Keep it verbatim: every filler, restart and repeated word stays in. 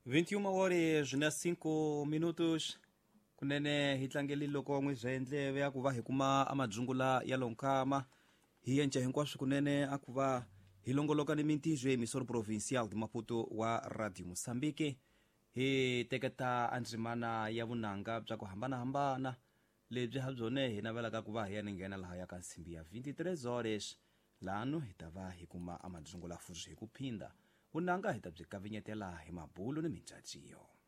vinte e uma horas na cinco minutos kunene hitlangeli loko n'wi bye ya ku va hi kuma amadzungula ya lonkama hi yenca hinkwaswo kunene a ku va hi longoloka ni mintijo emisoro provincial de Maputo wa Radio Moçambique hi teketa andzimana ya vunanga bya ku hambanahambana lebyi ha byone hi navelaka ku va hi ya ni nghena laha ya ka nsimbi ya twenty-three horas lano hi ta va hi kuma amadzungula futhi hi ku phinda vunanga hi ta byi kavinyetela hi mabulo ni mincaciyo.